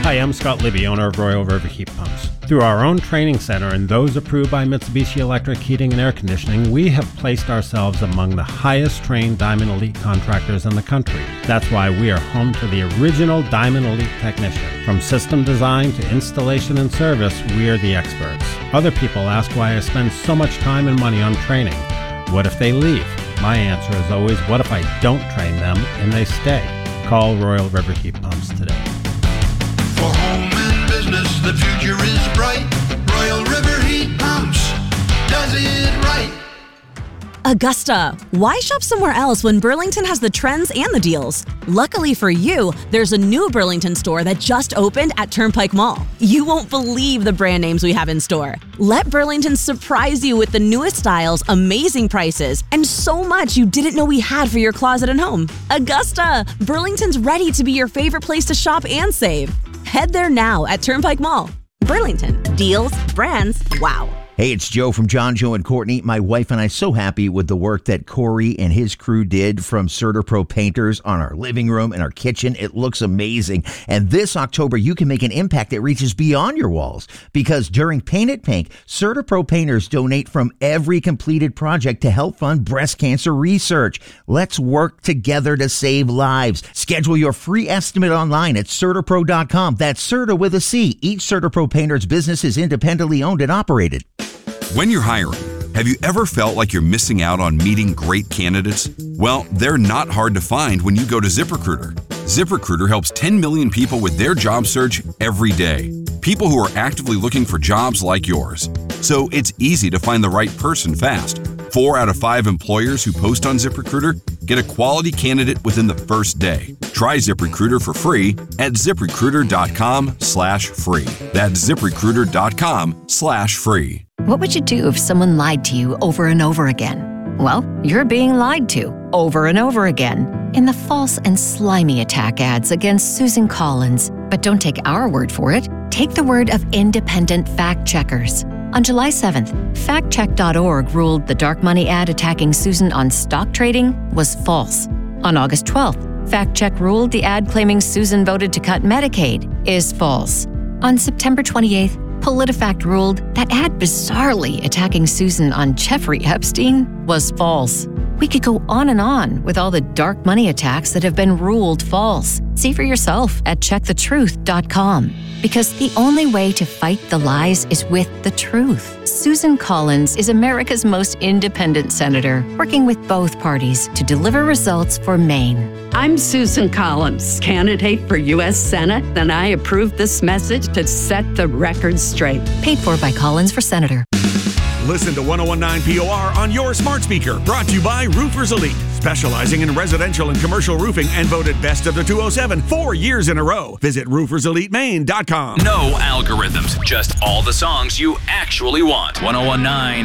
Hi, I'm Scott Libby, owner of Royal River Heat Pumps. Through our own training center and those approved by Mitsubishi Electric Heating and Air Conditioning, we have placed ourselves among the highest trained Diamond Elite contractors in the country. That's why we are home to the original Diamond Elite technician. From system design to installation and service, we are the experts. Other people ask why I spend so much time and money on training. What if they leave? My answer is always, what if I don't train them and they stay? Call Royal River Heat Pumps today. For home and business, the future is bright. Royal River Heat Pumps does it right. Augusta, why shop somewhere else when Burlington has the trends and the deals? Luckily for you, there's a new Burlington store that just opened at Turnpike Mall. You won't believe the brand names we have in store. Let Burlington surprise you with the newest styles, amazing prices, and so much you didn't know we had for your closet and home. Augusta, Burlington's ready to be your favorite place to shop and save. Head there now at Turnpike Mall. Burlington, deals, brands, wow. Hey, it's Joe from John, Joe, and Courtney. My wife and I so happy with the work that Corey and his crew did from CertaPro Painters on our living room and our kitchen. It looks amazing. And this October, you can make an impact that reaches beyond your walls. Because during Paint It Pink, CertaPro Painters donate from every completed project to help fund breast cancer research. Let's work together to save lives. Schedule your free estimate online at CertaPro.com. That's Certa with a C. Each CertaPro Painters business is independently owned and operated. When you're hiring, have you ever felt like you're missing out on meeting great candidates? Well, they're not hard to find when you go to ZipRecruiter. ZipRecruiter helps 10 million people with their job search every day. People who are actively looking for jobs like yours. So it's easy to find the right person fast. 4 out of 5 employers who post on ZipRecruiter get a quality candidate within the first day. Try ZipRecruiter for free at ZipRecruiter.com/free. That's ZipRecruiter.com/free. What would you do if someone lied to you over and over again? Well, you're being lied to over and over again in the false and slimy attack ads against Susan Collins. But don't take our word for it. Take the word of independent fact checkers. On July 7th, factcheck.org ruled the dark money ad attacking Susan on stock trading was false. On August 12th, FactCheck ruled the ad claiming Susan voted to cut Medicaid is false. On September 28th, PolitiFact ruled that ad bizarrely attacking Susan on Jeffrey Epstein was false. We could go on with all the dark money attacks that have been ruled false. See for yourself at checkthetruth.com. Because the only way to fight the lies is with the truth. Susan Collins is America's most independent senator, working with both parties to deliver results for Maine. I'm Susan Collins, candidate for U.S. Senate, and I approve this message to set the record straight. Paid for by Collins for Senator. Listen to 1019 POR on your smart speaker. Brought to you by Roofers Elite, specializing in residential and commercial roofing and voted best of the 207 4 years in a row. Visit rooferselitemaine.com. No algorithms, just all the songs you actually want. 1019